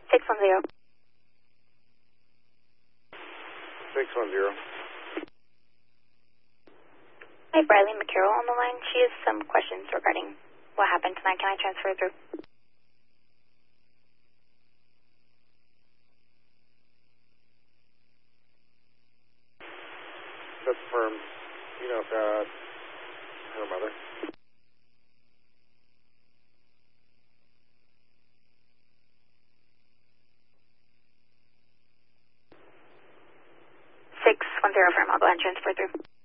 610. 610. Hi, Bradley McCarroll on the line. She has some questions regarding what happened tonight. Can I transfer through? That's firm. You know, her mother. Six 1-0 firm. I'll go ahead and transfer through.